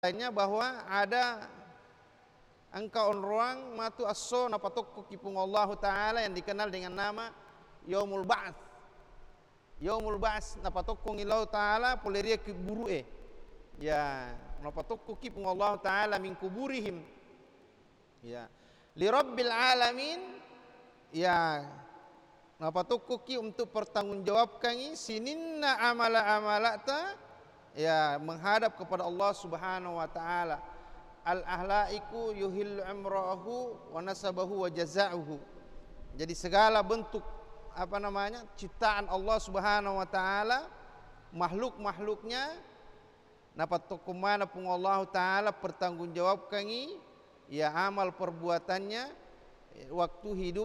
lainnya bahwa ada angka orang matu asso napatokku kipung Allah Ta'ala yang dikenal dengan nama Yaumul Ba'ats. Yaumul Ba'ats napatokku ngilau Ta'ala poleria kiburue. Ya, napatokku kipung Allah Ta'ala min kuburihim. Ya, li Rabbil Alamin. Ya, napatokku ki untuk pertanggungjawabkan sininna amala-amalata. Ya, menghadap kepada Allah Subhanahu wa taala. Al-ahlaiku yuhillu amrahu wa nasabahu wa jaza'uhu. Jadi segala bentuk ciptaan Allah Subhanahu wa taala, makhluk-makhluknya napat kumana pun Allah taala pertanggungjawabkan ya amal perbuatannya waktu hidup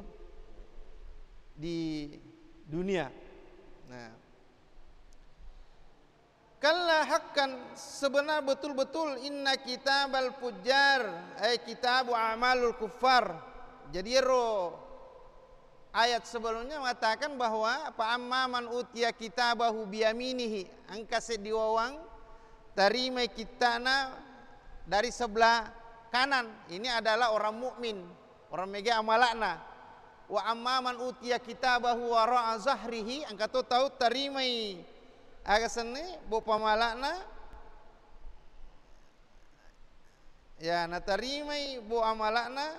di dunia. Nah, kalla hakkan sebenar betul-betul inna kitabal fujjar ay kitabu amalul kuffar. Jadi ayat sebelumnya mengatakan bahwa fa amman utiya kitabahu biyaminihi angka sediwawang tarima kitana dari sebelah kanan. Ini adalah orang mukmin, orang mega amalakna. Wa amman utiya kitabahu wara'a zahrihi angka tahu tarimai agasane bo pamalakna ya natarimai bo amalakna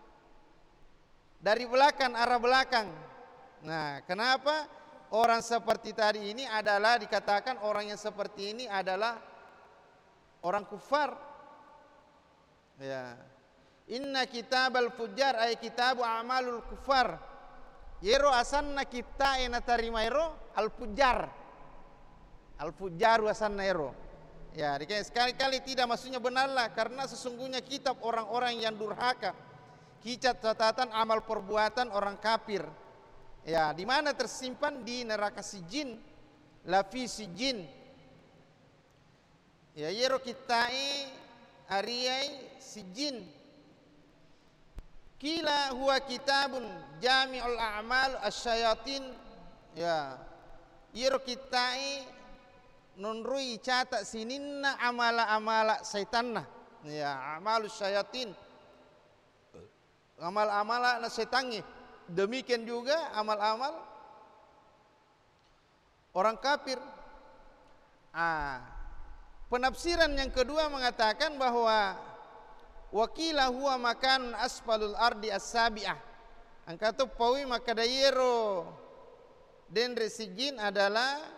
dari belakang, arah belakang. Nah, kenapa orang seperti tadi ini adalah dikatakan orang yang seperti ini adalah orang kufar? Ya, inna kitabal fujjar ay kitabu amalul kufar. Yero asanna kita ena tarimairo al fujjar. Al-Fujjaru asannairo. Ya, sekali-kali tidak maksudnya benarlah karena sesungguhnya kitab orang-orang yang durhaka. Kitab catatan amal perbuatan orang kafir. Ya, di mana tersimpan di neraka Sijin, lafi Sijin. Ya, yero kitai ariyai Sijin. Kila huwa kitabun jami'ul a'mal asyayatin. Ya, yero kitai nunrui catat sininna amala-amala syaitanna. Ya, amalus syayatin. Amal-amala na setangi. Demikian juga amal-amal orang kafir. Penafsiran yang kedua mengatakan bahwa wakila huwa makan asfalul ardi as-sabi'ah. Angkatu pawi maka dayero den resijin adalah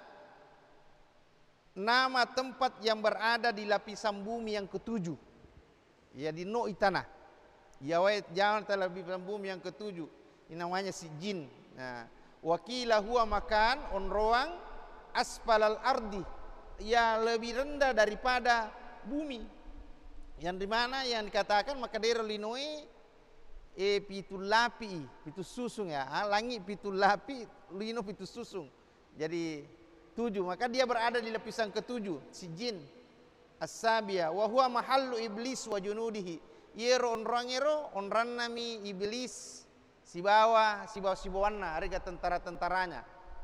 nama tempat yang berada di lapisan bumi yang ketujuh. Ya, di no itanah. Ya, jangan lapisan bumi yang ketujuh. Ini namanya Sijin. Nah, wakila huwa makan onroang asfalal ardi. Ya, lebih rendah daripada bumi. Yang dimana yang dikatakan maka daerah linoe pitul lapi, pitu susung ya. Langit pitul lapi, lino pitu susung. Jadi 7, maka dia berada di lapisan ketujuh, Sijin as-sabia wa huwa mahallu iblis wa junudihi. Yero onran nami iblis sibawana harga tentara-tentaranya.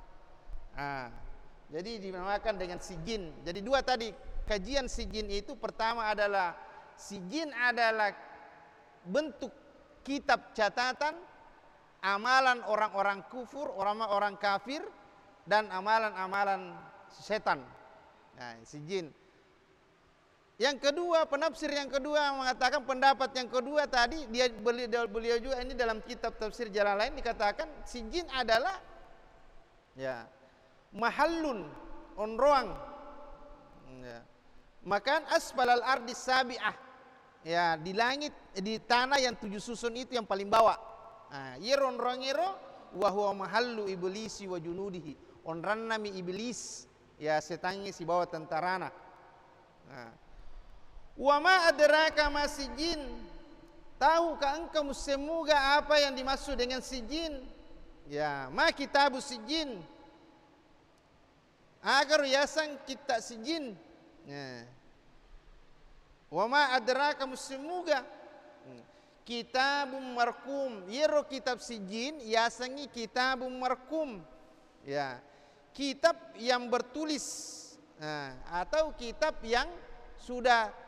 Jadi dinamakan dengan Sijin. Jadi dua tadi kajian Sijin itu, pertama adalah Sijin adalah bentuk kitab catatan amalan orang-orang kufur, orang-orang kafir dan amalan-amalan setan. Nah, Sijin. Yang kedua, penafsir yang kedua mengatakan pendapat yang kedua tadi beliau juga ini dalam kitab tafsir Jalalain dikatakan Sijin adalah ya mahallun onroang. Ya. Makan asfalal ardi sabi'ah. Ya, di langit di tanah yang 7 susun itu yang paling bawah. Nah, yeron rongero wa huwa mahallu iblisi wa junudihi. Onran nami iblis ya setangi si bawah tentarana. Wa ma adraka ma sijin. Tahukah engkau semoga apa yang dimaksud dengan sijin? Ya, ma kitabu sijin. Agar yasan kitab sijin. Ya. Wa ma adraka semoga kitabum markum. Yero kitab sijin yasangi kitabum markum. Ya, kitab yang bertulis atau kitab yang sudah